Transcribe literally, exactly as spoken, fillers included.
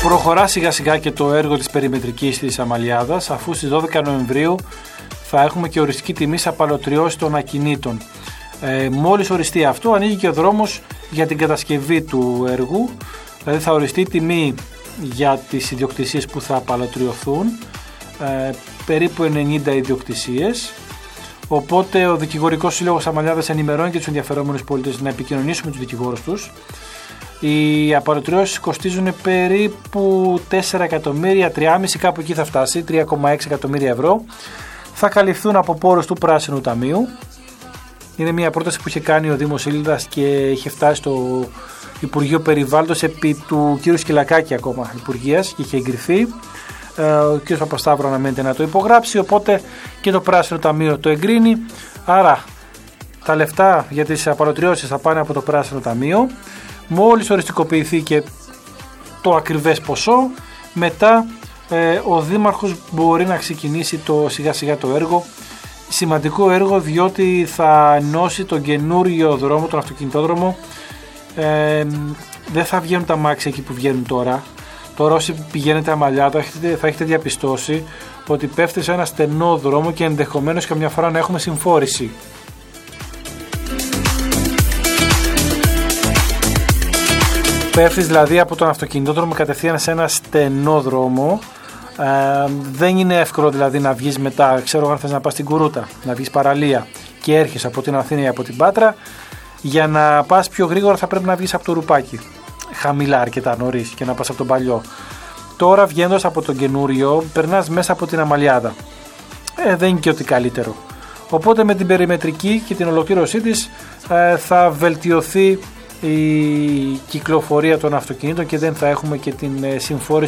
Προχωρά σιγά σιγά και το έργο της περιμετρικής της Αμαλιάδας, αφού στις δώδεκα Νοεμβρίου θα έχουμε και οριστική τιμή σε απαλωτριώσεις των ακινήτων. Ε, μόλις οριστεί αυτό, ανοίγει και ο δρόμος για την κατασκευή του έργου, δηλαδή θα οριστεί η τιμή για τις ιδιοκτησίες που θα απαλωτριωθούν, ε, περίπου ενενήντα ιδιοκτησίες. Οπότε ο Δικηγορικός Σύλλογος Αμαλιάδας ενημερώνει και τους ενδιαφερόμενους πολίτες να επικοινωνήσουν με τους δικηγόρους τους. Οι απαλωτριώσεις κοστίζουν περίπου τέσσερα εκατομμύρια, τρία κόμμα πέντε κάπου εκεί θα φτάσει, τρία κόμμα έξι εκατομμύρια ευρώ. Θα καλυφθούν από πόρους του Πράσινου Ταμείου. Είναι μια πρόταση που είχε κάνει ο Δήμος Ήλδας και είχε φτάσει στο Υπουργείο Περιβάλλοντος επί του κ. Σκυλακάκη ακόμα υπουργείας και είχε εγκριθεί. Ο κ. Παπασταύρου αναμένεται να το υπογράψει, οπότε και το Πράσινο Ταμείο το εγκρίνει. Άρα τα λεφτά για τις απαλωτριώσεις θα πάνε από το Πράσινο Ταμείο. Μόλις οριστικοποιηθεί και το ακριβές ποσό, μετά ε, ο Δήμαρχος μπορεί να ξεκινήσει το, σιγά σιγά το έργο. Σημαντικό έργο, διότι θα ενώσει τον καινούριο δρόμο, τον αυτοκινητόδρομο. Ε, δεν θα βγαίνουν τα μάξια εκεί που βγαίνουν τώρα. Τώρα όσοι πηγαίνετε Αμαλιάδα θα έχετε διαπιστώσει ότι πέφτει σε ένα στενό δρόμο και ενδεχομένως καμιά φορά να έχουμε συμφόρηση. Πέφτεις δηλαδή από τον αυτοκινητόδρομο κατευθείαν σε ένα στενό δρόμο. Ε, δεν είναι εύκολο δηλαδή να βγεις μετά, ξέρω αν θες να πας στην Κουρούτα, να βγεις παραλία και έρχεσαι από την Αθήνα ή από την Πάτρα. Για να πας πιο γρήγορα θα πρέπει να βγεις από το Ρουπάκι, χαμηλά αρκετά νωρίς, και να πας από τον παλιό. Τώρα βγαίνοντας από τον καινούριο περνάς μέσα από την Αμαλιάδα. Ε, δεν είναι και ότι καλύτερο. Οπότε με την περιμετρική και την ολοκλήρωσή της ε, θα βελτιωθεί η κυκλοφορία των αυτοκινήτων και δεν θα έχουμε και την συμφόρηση